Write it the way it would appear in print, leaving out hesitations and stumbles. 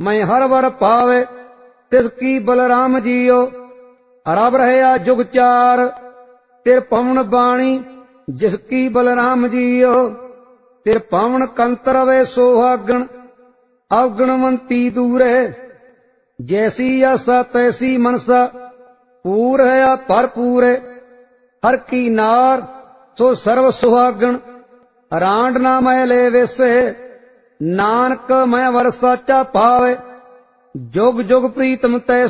मैं हर वर पावे तिसकी बलराम जियो। रब रहया जुग चार तिर पवन बाणी जिसकी बलराम जियो। तिर पवन कंत रवे सोहागण अवगुणवंती दूरे। जैसी आसा तैसी मनसा पूर है भरपूरे। हर की नार सो सर्व सुहागण रांड ना मैले वेसे। नानक मैं वर साचा पावे जुग जुग प्रीतम तैसे।